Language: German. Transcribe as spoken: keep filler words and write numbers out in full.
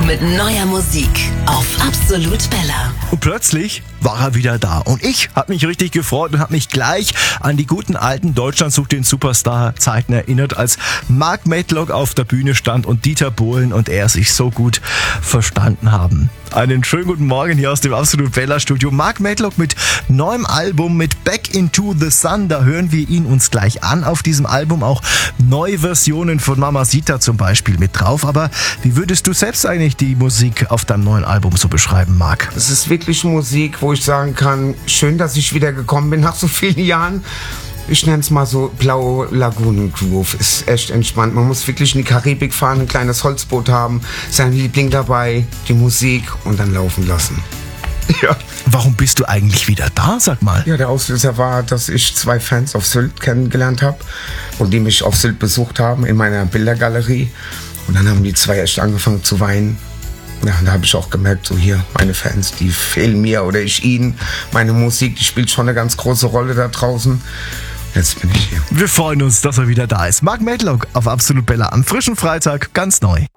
mit neuer Musik auf Absolut Bella. Und plötzlich war er wieder da. Und ich habe mich richtig gefreut und habe mich gleich an die guten alten Deutschland sucht den Superstar-Zeiten erinnert, als Mark Medlock auf der Bühne stand und Dieter Bohlen und er sich so gut verstanden haben. Einen schönen guten Morgen hier aus dem Absolut Bella Studio. Mark Medlock mit neuem Album, mit Back into the Sun. Da hören wir ihn uns gleich an. Auf diesem Album auch neue Versionen von Mamacita zum Beispiel mit drauf. Aber wie würdest du selbst eigentlich die Musik auf deinem neuen Album so beschreiben, Mark? Es ist wirklich Musik, wo ich sagen kann, schön, dass ich wieder gekommen bin nach so vielen Jahren. Ich nenne es mal so Blaue Lagunen Groove. Ist echt entspannt. Man muss wirklich in die Karibik fahren, ein kleines Holzboot haben, sein Liebling dabei, die Musik und dann laufen lassen. Ja. Warum bist du eigentlich wieder da, sag mal? Ja, der Auslöser war, dass ich zwei Fans auf Sylt kennengelernt habe und die mich auf Sylt besucht haben in meiner Bildergalerie. Und dann haben die zwei echt angefangen zu weinen. Ja, da habe ich auch gemerkt, so hier, meine Fans, die fehlen mir oder ich ihnen. Meine Musik, die spielt schon eine ganz große Rolle da draußen. Jetzt bin ich hier. Wir freuen uns, dass er wieder da ist. Mark Medlock auf Absolut Bella am frischen Freitag, ganz neu.